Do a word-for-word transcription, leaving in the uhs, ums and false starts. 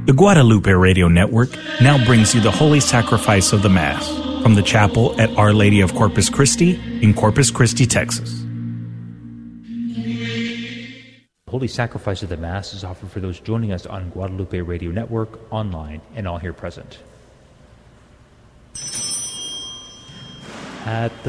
The Guadalupe Radio Network now brings you the Holy Sacrifice of the Mass from the chapel at Our Lady of Corpus Christi in Corpus Christi, Texas. Holy Sacrifice of the Mass is offered for those joining us on Guadalupe Radio Network, online, and all here present. At the